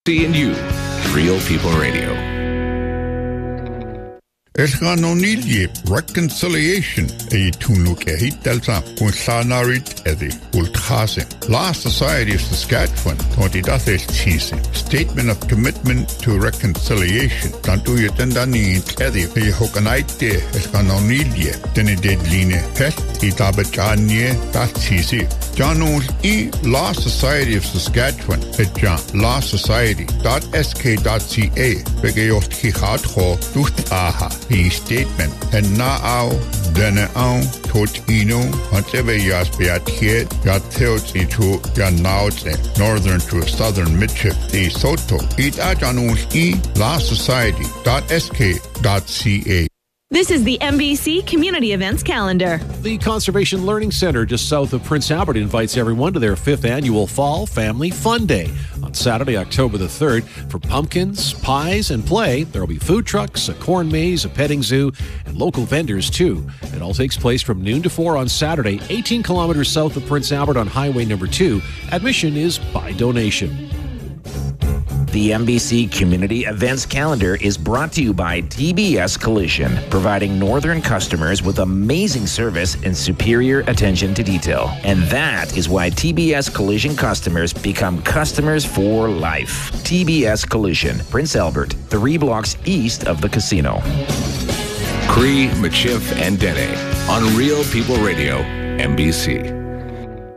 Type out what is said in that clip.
C&U, Real People Radio. Esganonilje reconciliation tunuk hitalsa kun sanarit edi ultrase. La Society of Saskatchewan 2010 Statement of Commitment to Reconciliation. Tantu yetendani edi hokanaite esganonilje deni dedline pest itabachanye tatsisi. Janus La Society of Saskatchewan etjan lasociety.sk.ca begejot hihatho ducht aha. The statement and now denne au tot ino anteve jas beatje ja teotsi to ja naute northern to southern midship the soto it ajanus lasociety.sk.ca. This is the MBC Community Events Calendar. The Conservation Learning Center just south of Prince Albert invites everyone to their 5th annual Fall Family Fun Day on Saturday, October the 3rd. For pumpkins, pies, and play, there will be food trucks, a corn maze, a petting zoo, and local vendors too. It all takes place from noon to 4 on Saturday, 18 kilometers south of Prince Albert on Highway number 2. Admission is by donation. The MBC Community Events Calendar is brought to you by TBS Collision, providing northern customers with amazing service and superior attention to detail. And that is why TBS Collision customers become customers for life. TBS Collision, Prince Albert, 3 blocks east of the casino. Cree, Michif, and Dene on Real People Radio, MBC.